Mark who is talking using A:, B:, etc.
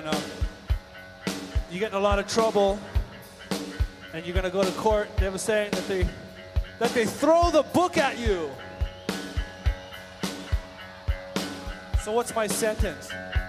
A: You get in a lot of trouble, and you're gonna go to court. They were saying that they throw the book at you. So what's my sentence?